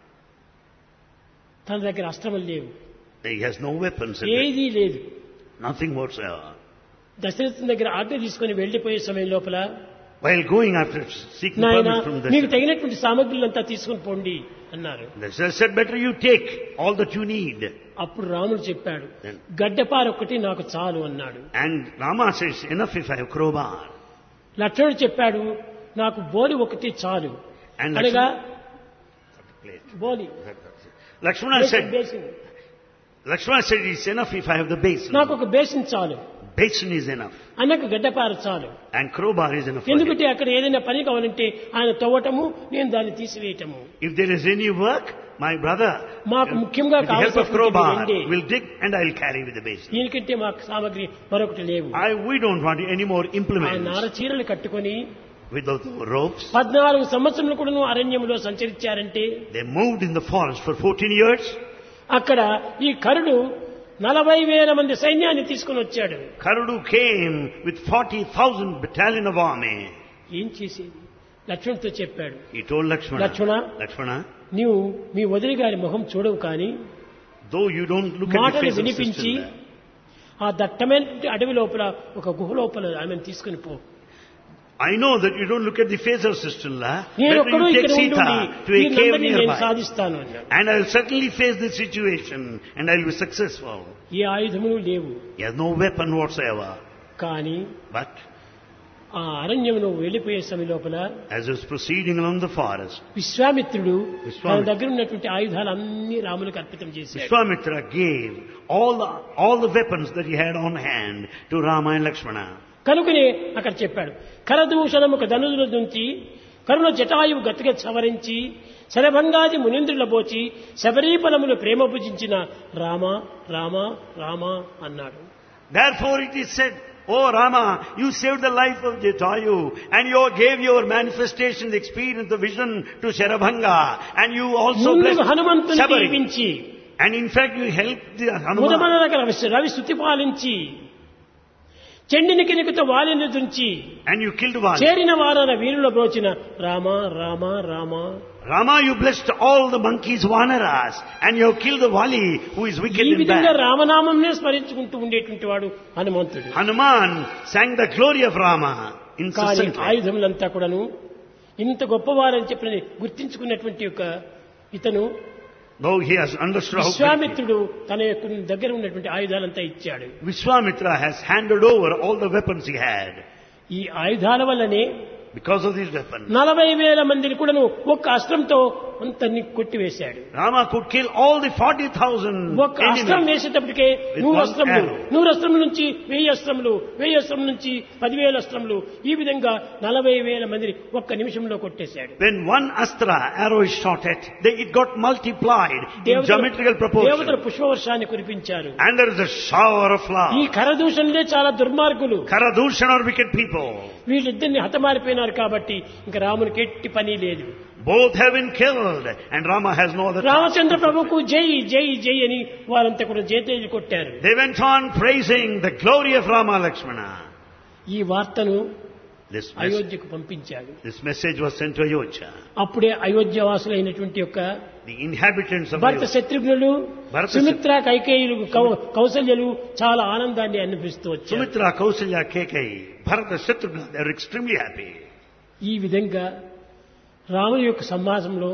తన దగ్గర అస్త్రములు లేవు, He has no weapons, in it, ఏదీ లేదు. nothing whatsoever. దశరథుని దగ్గర ఆజ్ఞ తీసుకుని వెళ్లిపోయే సమయం లోపల While going after seeking నాయన permission from మీకు the తగినటువంటి సామగ్రులంతా తీసుకుని పోండి అన్నారు. Dasharatha said, better you take all that you need. అప్పుడు రాముడు చెప్పాడు, గడ్డపార ఒక్కటి నాకు చాలు అన్నాడు. And Rama says, enough if I have crowbar. లక్ష్మణుడు చెప్పాడు, నాకు బోలి ఒకటి చాలు And అనగా Lakshmana, boli Lakshmana said, basin, Lakshmana said, it's enough if I have the basin. నాకు ఒక బేసిన్ చాలు. basin is enough. అన్నకు గడ్డపార చాలు. And crowbar is enough for him. ఎందుకంటే అక్కడ ఏదైనా పని కావాలంటే ఆయన తవ్వటము, నేను దాన్ని తీసివేయటము. If there is any work, my brother, మాకు ముఖ్యంగా with the help of కావాల్సినటువంటి crowbar, రెండే. will dig and I will carry with the basin. దీనికంటే మాకు సామగ్రి మరొకటి లేవు. I, we don't want any more ఆ implements. నార చీరలు కట్టుకొని Without ropes. పద్నాలుగు సంవత్సరములు కూడాను అరణ్యంలో సంచరించారంటే They moved in the forest for fourteen years. అక్కడ ఈ కరుడు నలభై వేల మంది సైన్యాన్ని తీసుకుని వచ్చాడు. Karudu came with forty thousand battalion of army. ఏం చేసేది? లక్ష్మణుడితో చెప్పాడు, He told Lakshmana, Lakshmana, Lakshmana, నీవు మీ వదిలి గారి ముఖం చూడవు కానీ though you don't look at the మాటలు face of వినిపించి sister, ఆ దట్టమైన అడవి లోపల ఒక గుహ లోపల ఆమెను తీసుకుని పో. I know that you don't look at the face of sister-in-law, నేను but ఒక్కడు you take ఇక్కడ Sita ఉండి to a cave వీళ్ళందరినీ నేను nearby. సాధిస్తాను అన్నాడు. And I will certainly face this situation and I will be successful. ఏ ఆయుధములు లేవు. He has no weapon whatsoever. కానీ But ఆ అరణ్యమును వెళ్ళిపోయే సమయం లోపల as he was proceeding along the forest, విశ్వామిత్రుడు విశ్వామిత్రుడు తన దగ్గర ఉన్నటువంటి ఆయుధాలన్నీ రాములకు అర్పితం చేశాడు. Vishwamitra gave all the, all the weapons that he had on hand to Rama and Lakshmana. కనుకనే అక్కడ చెప్పాడు, కరదూషణముక ధనుల నుంచి కరుణ జటాయువు గతిగా సవరించి శరభంగాది మునీంద్రుల బోచి శబరీపలములు ప్రేమ భుజించిన రామ రామ రామ అన్నాడు. Therefore it is said, O Rama, you saved the life of Jatayu and you gave your manifestation, the experience, the vision to Sharabhanga and you also ముందుకు blessed హనుమంతుని Shabari. దీవించి And in fact you helped the Hanuman. ముదమనరక Ravi స్తుతి పాలించి చెండినికి నికుత వాలిని దుంచి And you killed Vali. చేరిన వారన వీరుల బ్రోచిన Rama Rama Rama. Rama, you blessed all the monkeys, Vanaras, and you have killed the Vali who is wicked ఈ and విధంగా bad. రామనామంనే స్మరించుకుంటూ ఉండేటువంటి వాడు హనుమంతుడు. Hanuman sang the glory of Rama కానీ incessantly. ఆయుధములంతా కూడాను ఇంత గొప్పవారని చెప్పి గుర్తించుకున్నటువంటి యొక్క ఇతను Though he has understood how great he is. విశ్వామిత్రుడు తన యొక్క దగ్గర ఉన్నటువంటి ఆయుధాలంతా ఇచ్చాడు. Vishwamitra has handed over all the weapons he had. ఈ ఆయుధాల వల్లనే Because of these weapons, నలభై వేల మందిని కూడాను ఒక్క అస్త్రంతో అంతన్ని కొట్టివేశాడు. Rama could kill all the forty thousand ఒక్క అస్త్రం enemies. వేసేటప్పటికే నూరు one అస్త్రములు, arrow. నూరు అస్త్రముల నుంచి వెయ్యి అస్త్రములు, వెయ్యి అస్త్రముల నుంచి పదివేల అస్త్రములు, ఈ విధంగా నలభై వేల మందిని ఒక్క నిమిషంలో కొట్టేశాడు. When one astra arrow is shot at, they, it got multiplied in దేవతలు geometrical దేవతలు proportion. పుష్పవర్షాన్ని కురిపించారు. And there is a shower of ఈ flowers. కరదూషణలే చాలా దుర్మార్గులు. Karadushan are wicked people. వీళ్ళిద్దరిని హతమారిపోయినారు కాబట్టి ఇంకా రామునికి ఎట్టి పని లేదు. Both have been killed and Rama has no other task. Ramachandra ప్రభుకు జై జై జై అని వారంతా కూడా జయతేజు కొట్టారు. They went on praising the glory of Rama Lakshmana. ఈ వార్తను This, mes- అయోధ్యకు పంపించాడు. this message was sent to Ayodhya. అప్పుడే అయోధ్య వాసులైనటువంటి యొక్క The inhabitants of Bharata Ayodhya. శత్రుఘ్నులు, Bharata Sumitra, కైకేయులు, cow- కౌసల్యలు చాలా ఆనందాన్ని అనుభవిస్తూ వచ్చారు. Sumitra, Kausalya, Kekai, Bharata, Shatrugna, they are extremely happy. ఈ విధంగా రాముని యొక్క సమాజంలో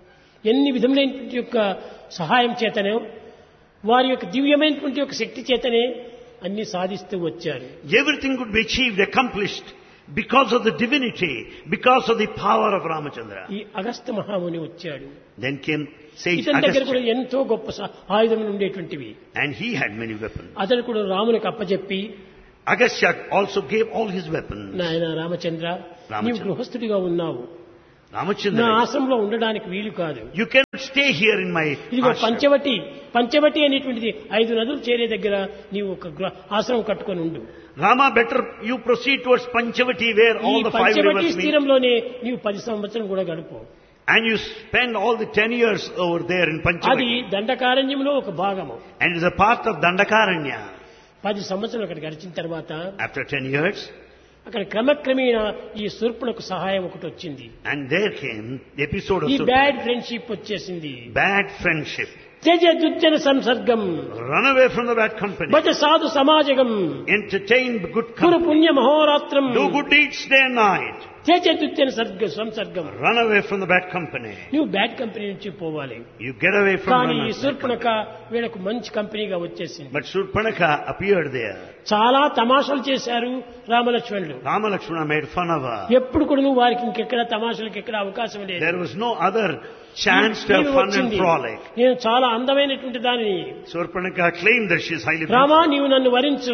ఎన్ని విధములైనటువంటి యొక్క సహాయం చేతనే వారి యొక్క దివ్యమైనటువంటి యొక్క శక్తి చేతనే అన్ని సాధిస్తూ వచ్చారు. Everything could be achieved, accomplished because of the divinity, because of the power of Ramachandra. ఈ అగస్త్య మహాముని వచ్చాడు. Then came sage ఇతని దగ్గర కూడా Agastya, ఎంతో గొప్ప స- ఆయుధములు ఉండేటువంటివి. and he had many weapons. అతను కూడా రామునికి అప్పచెప్పి, Agastya also gave all his weapons. నాయన రామచంద్ర, రామచంద్ర. నీవు గృహస్థుడిగా ఉన్నావు, నా Ramachandra, ఆశ్రమంలో ఉండడానికి వీలు కాదు. you cannot stay here in my ఇదిగో ashram. పంచవటి పంచవటి అనేటువంటిది ఐదు నదులు చేరే దగ్గర నీవు ఒక గృహ- ఆశ్రమం కట్టుకొని ఉండు. Rama, better you proceed towards Panchavati where ఈ all the five Panchavati rivers meet. స్థిరంలోనే నీవు పది సంవత్సరం కూడా గడుపు. And you spend all the ten years over there in అది Panchavati. దండకారణ్యంలో ఒక భాగము. And it is a part of Dandakaranya. పది సంవత్సరాలు అక్కడ గడిచిన తర్వాత After ten years, అక్కడ క్రమక్రమేణా ఈ శూర్పణకు సహాయం ఒకటి వచ్చింది. and there came the episode of ఈ Surpa. బ్యాడ్ ఫ్రెండ్షిప్ వచ్చేసింది. Bad friendship. త్యజ దుర్జన సంసర్గం Run away from the bad company. భజ సాధు సమాజగం Entertain good కురు company. పుణ్య మహోరాత్రం Do good deeds day and night. త్యజ దుర్జన సర్గ సంసర్గం. Run away from the bad company. నువ్వు బ్యాడ్ కంపెనీ నుంచి పోవాలి. You get away from కానీ one ఈ of bad శూర్పణక company. వీళ్ళకు మంచి కంపెనీగా వచ్చేసింది. But Surpanaka appeared there. చాలా తమాషాలు చేశారు రామలక్ష్మణులు. Rama Lakshmana made fun of her. ఎప్పుడు కూడా నువ్వు వారికి ఇంకెక్కడ తమాషాలకు ఎక్కడ అవకాశం లేదు. There was no other chance to have నీవు fun and వచ్చింది. frolic. నేను చాలా అందమైనటువంటి దానిని. Surpanaka claimed that she is highly Rama beautiful. నీవు నన్ను వరించు,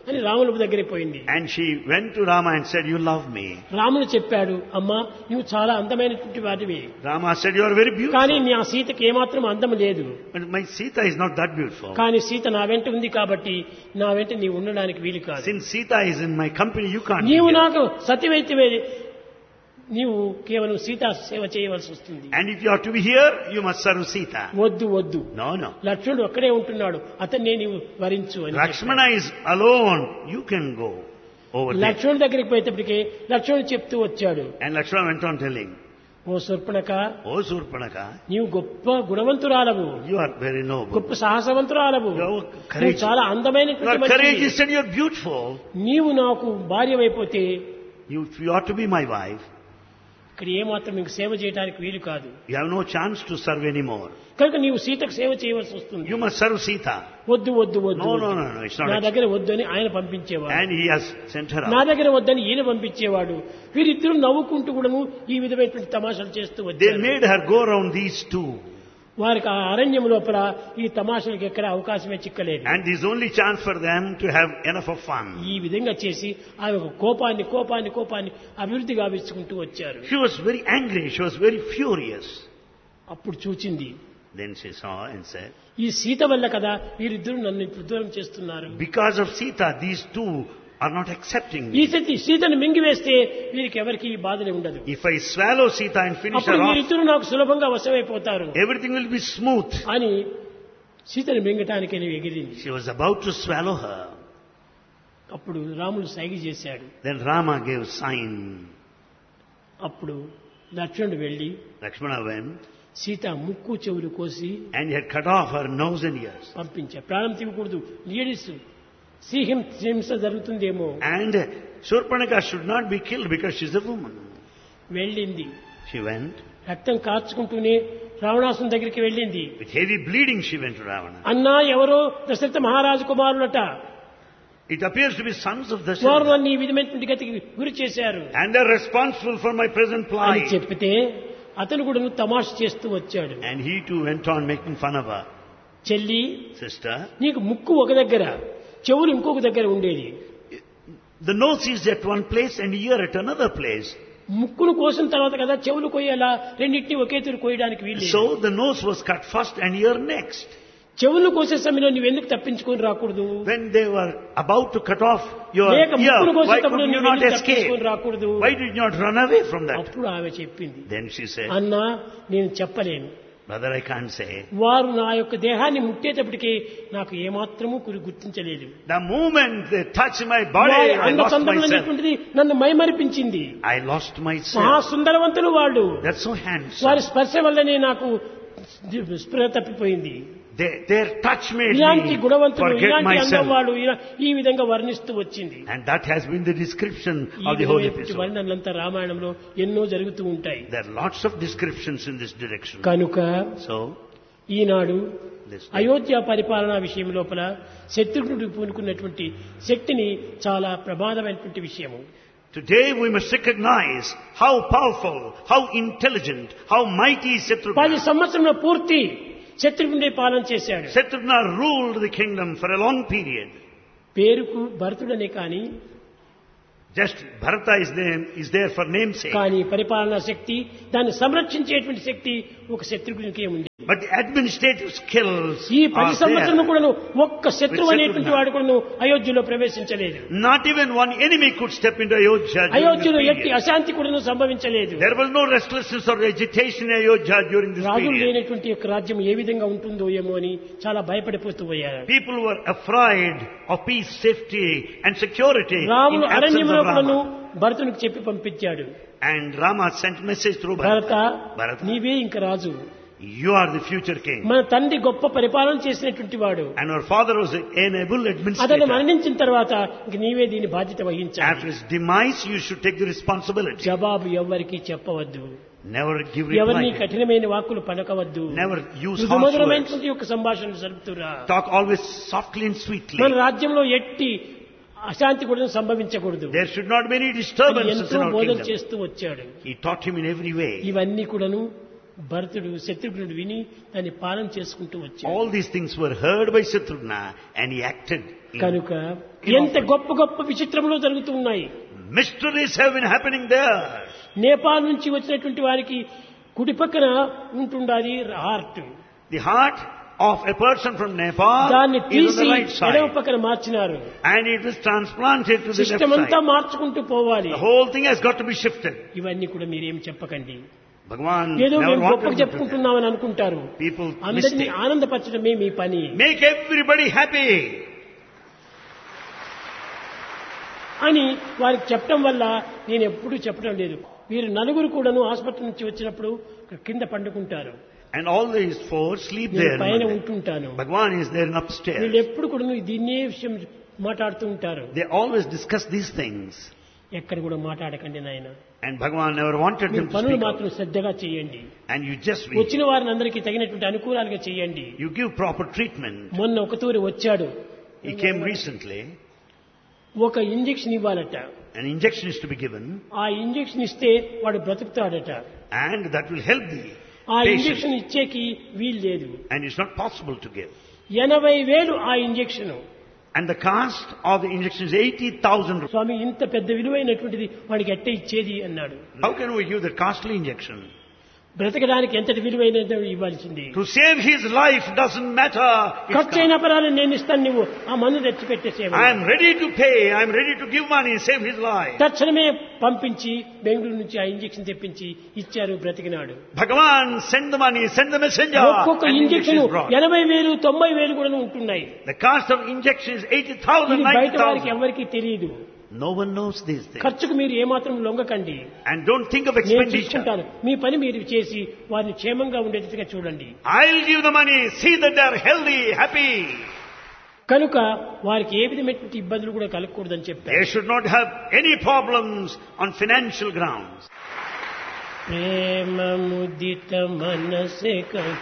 అని రాముల దగ్గరికి పోయింది. And she went to Rama and said, you love me. రాముడు చెప్పాడు, అమ్మా నువ్వు చాలా అందమైనటువంటి వాడివి. Rama said, you are very beautiful. కానీ నా సీతకి ఏమాత్రం అందం లేదు. But my Sita is not that beautiful. కానీ సీత నా వెంట ఉంది కాబట్టి నా వెంట నీవు ఉండడానికి వీలు కాదు. Since Sita is in my company, you can't. నీవు నాకు సతివైతే నీవు కేవలం సీతా సేవ చేయవలసి వస్తుంది. And if you are to be here, you must serve Sita. వద్దు వద్దు. No, no. లక్ష్మణుడు అక్కడే ఉంటున్నాడు, అతన్నే నీవు వరించు అని. Lakshmana is alone. You can go over there. లక్ష్మణుడి దగ్గరికి పోయేటప్పటికి లక్ష్మణుడు చెప్తూ వచ్చాడు. And Lakshmana went on telling, oh Shurpanakha, oh Surpanaka, నీవు గొప్ప గుణవంతురాలవు, you are very noble. గొప్ప సాహసవంతురాలవు, You are నువ్వు courageous. చాలా You are అందమైనటువంటి courageous and you are beautiful. నీవు నాకు భార్యవైపోతే You, you ought to be my wife. ఇక్కడ ఏమాత్రం నీకు సేవ చేయడానికి వీలు కాదు. You have no chance to serve anymore. కనుక నీవు సీతకు సేవ చేయవలసి వస్తుంది. You must serve Sita. వద్దు వద్దు వద్దు. No, no, no, no. It's not. నా దగ్గర వద్దని ఆయన పంపించేవాడు, And he has sent her నా out. దగ్గర వద్దని ఈయన పంపించేవాడు. వీరిద్దరూ నవ్వుకుంటూ కూడాను ఈ విధమైనటువంటి తమాషాలు చేస్తూ They వచ్చారు. made her go around these two. వారికి ఆ అరణ్యం లోపల ఈ తమాషలకు ఎక్కడ అవకాశమే చిక్కలేదు. And this is only chance for them to have enough of fun. ఈ విధంగా చేసి ఆ యొక్క కోపాన్ని కోపాన్ని కోపాన్ని అభివృద్ధి గావించుకుంటూ వచ్చారు. She was very angry. She was very furious. అప్పుడు చూచింది, Then she saw and said, ఈ సీత వల్ల కదా వీరిద్దరూ నన్ను ఇప్పుడు దూరం చేస్తున్నారు. because of Sita, these two are not accepting ఈ me. సతి సీతను మింగివేస్తే వీరికి ఎవరికి ఈ బాధనే ఉండదు. If I swallow Sita and finish అప్పుడు her off, వీరిద్దరూ నాకు సులభంగా వశమైపోతారు everything will be smooth. అని సీతను మింగటానికి నేను ఎగిరింది. She was about to swallow her. అప్పుడు రాముడు సైగ చేశాడు. Then Rama gave sign. అప్పుడు లక్ష్మణుడు వెళ్లి Lakshmana went సీత ముక్కు చెవులు కోసి and he had cut off her nose and ears. పంపించాడు. ప్రాణం తీయకూడదు, లేడీస్ శ్రీహిం హింస జరుగుతుందేమో. And Surpanaka should not be killed because she's a woman. వెళ్ళింది. She went. రక్తం కార్చుకుంటూనే రావణాసుని దగ్గరికి వెళ్ళింది. With heavy bleeding she went to Ravana. అన్నా ఎవరో దశరథ మహారాజు కుమారులట, It appears to be sons of వారు Dasharatha. నన్ను ఈ విధమైనటువంటి గతికి గురి చేశారు And they're responsible for my present అని plight. చెప్పితే అతను కూడా తమాష చేస్తూ వచ్చాడు. And he too went on making fun of her. చెల్లి, Sister, నీకు ముక్కు ఒక దగ్గర, చెవులు ఇంకొక దగ్గర ఉండేది. the nose is at one place and ear at another place. ముక్కును కోసిన తర్వాత కదా చెవులు కొయ్యాలా, రెండింటినీ ఒకే తీరు కోయడానికి వీలు. So the nose was cut first and ear next. చెవులు కోసే సమయంలో నువ్వెందుకు తప్పించుకొని రాకూడదు? When they were about to cut off your లేక ear, ముక్కును why కోసేటప్పుడు could you నువ్వు not ఎందుకు escape? తప్పించుకొని రాకూడదు? Why did you not run away from that? అప్పుడు ఆమె చెప్పింది, Then she said, అన్నా నేను చెప్పలేను. brother, I can't say. వారు నా యొక్క దేహాన్ని ముట్టేటప్పటికి నాకు ఏమాత్రము కురి గుర్తించలేదు. The moment they touched my body, వారి I lost అందచందములు myself. అనేటువంటిది నన్ను మైమరిపించింది. I lost myself. మహాసుందరవంతులు వాళ్ళు, They're so handsome. వారి స్పర్శ వల్లనే నాకు స్పృహ తప్పిపోయింది. They, their touch made ఇలాంటి me గుణవంతులు, forget ఇలాంటి అందం myself. వాళ్ళు ఇలా ఈ విధంగా వర్ణిస్తూ వచ్చింది. And that has been the description ఈ of the whole విధమైనటువంటి episode. వర్ణనలంతా రామాయణంలో ఎన్నో జరుగుతూ ఉంటాయి. There are lots of descriptions in this direction. కనుక So, ఈనాడు this అయోధ్య పరిపాలనా విషయం లోపల శత్రుఘ్నుడు పూనుకున్నటువంటి శక్తిని చాలా ప్రమాదమైనటువంటి విషయము. today we must recognize how powerful, how intelligent, how mighty పది Shatrugna. సంవత్సరంలో పూర్తి శత్రుఘ్నుడే పాలన చేశాడు. Shatrugna ruled the kingdom for a long period. పేరుకు భరతుడనే కాని Just Bharata is, name, is there for namesake. కానీ పరిపాలనా శక్తి, దాన్ని సంరక్షించేటువంటి శక్తి ఒక శత్రుఘ్నునికే ఉంది. But the administrative skills ఈ పది are సంవత్సరం there. కూడాను ఒక్క శత్రువు With అనేటువంటి శత్రుఘ్న. వాడు కూడాను అయోధ్యలో ప్రవేశించలేదు. Not even one enemy could step into Ayodhya during this అయోధ్యలో ఎట్టి period. అశాంతి కూడాను సంభవించలేదు. There was no restlessness or agitation in Ayodhya during this రాజులు period. లేనటువంటి యొక్క రాజ్యం ఏ విధంగా ఉంటుందో ఏమో అని చాలా భయపడిపోతూ పోయారు. People were afraid of peace, safety and security in రాముడు absence అరణ్యంలో of కూడాను Rama. భరతునికి చెప్పి పంపించాడు, And Rama sent message through Bharata Bharata. Bharata, నీవే ఇంక రాజు, you are the future king. మన తండ్రి గొప్ప పరిపాలన చేసినటువంటి వాడు, And our father was an able అతను administrator. మరణించిన తర్వాత ఇంక నీవే దీని బాధ్యత After వహించాలి. his demise, you should take the responsibility. జవాబు ఎవ్వరికి చెప్పవద్దు, Never give ఎవరిని reply. కఠినమైన వాక్కులు పలకవద్దు, Never use harsh words. మృదుమధురమైనటువంటి యొక్క సంభాషణ జరుపుతురా. Talk always softly and sweetly. మన రాజ్యంలో ఎట్టి అశాంతి కూడా సంభవించకూడదు. There should not be any అని disturbances ఎంతో in our బోధన kingdom. చేస్తూ వచ్చాడు. He taught him in every way. ఇవన్నీ కూడాను భరతుడు శత్రుఘ్నుడు విని దాన్ని పాలన చేసుకుంటూ వచ్చాడు. All these things were heard by Shatrughna and he acted. కనుక ఎంత గొప్ప గొప్ప విచిత్రములు జరుగుతూ ఉన్నాయి. Mysteries have been happening there. Nepal నుంచి వచ్చినటువంటి వారికి కుడి పక్కన ఉంటుండాలి heart. The heart of a person from Nepal దాన్ని is on తీసి the right ఎడమ side. పక్కన మార్చినారు. And it is transplanted to the left system అంతా side. మార్చుకుంటూ పోవాలి. The whole thing has got to be shifted. ఇవన్నీ కూడా మీరేం చెప్పకండి. Bhagavan ఏదో never మేము wanted గొప్పగా to do that. చెప్పుకుంటున్నామని అనుకుంటారు. People అందరినీ mistake. ఆనందపరచడమే మీ పని. Make everybody happy. అని వారికి చెప్పడం వల్ల నేను ఎప్పుడూ చెప్పడం లేదు. వీరు నలుగురు కూడాను హాస్పిటల్ నుంచి వచ్చినప్పుడు కింద పండుకుంటారు. And all these four sleep నేను there. పైన Monday. ఉంటుంటాను. Bhagavan is there వీళ్ళు upstairs. ఎప్పుడు కూడా దీన్నే విషయం మాట్లాడుతూ ఉంటారు. They always discuss these things. ఎక్కడ కూడా మాట్లాడకండి నాయన. And Bhagavan never wanted me them to పనులు speak మాత్రం out. శ్రద్ధగా చేయండి. And you just read. వచ్చిన వారిని అందరికీ తగినటువంటి అనుకూలాలుగా చేయండి. You give proper treatment. మొన్న ఒక తూరి వచ్చాడు. He came recently. ఒక injection ఇవ్వాలట. An injection is to be given. ఆ ఇంజెక్షన్ ఇస్తే వాడు బ్రతుకుతాడట. And that will help the ఆ patient. ఇంజెక్షన్ ఇచ్చేకి వీలు లేదు. And it's not possible to give. ఎనభై వేలు ఆ injection. And the cost of the injection is eighty thousand rupees. స్వామి ఇంత పెద్ద విలువైనటువంటిది వాడికి ఎట్ట ఇచ్చేది అన్నాడు. How can we give that costly injection? బ్రతకడానికి ఎంతటి విలువైనది ఇవ్వాల్సింది. To save his life doesn't matter. It's ఖర్చు అయిన పరాలను నేను ఇస్తాను, నువ్వు ఆ మందు తెచ్చి పెట్టేసేవా. I am ready to pay. I am ready to give money, save his life. తక్షణమే పంపించి బెంగళూరు నుంచి ఆ ఇంజెక్షన్ తెప్పించి ఇచ్చారు, బ్రతికినాడు. Bhagavan, send the money, send the messenger. ఒక్కొక్క And injection injection is brought. ఎనభై వేలు తొంభై వేలు కూడా ఉంటున్నాయి. The cost of injection is eighty thousand, ఇది ninety బయట వారికి thousand. ఎవరికి తెలియదు. No one knows these things. ఖర్చుకు మీరు ఏమాత్రం లొంగకండి. And don't think of నేను expenditure. తీసుకుంటాను, మీ పని మీరు చేసి వారిని క్షేమంగా ఉండేట్టుగా చూడండి. I'll give the money. See that they are healthy, happy. కనుక వారికి ఏ విధమైనటువంటి ఇబ్బందులు కూడా కలగకూడదని చెప్పారు. They should not have any problems on financial grounds. ప్రేమ ముదిత మనసే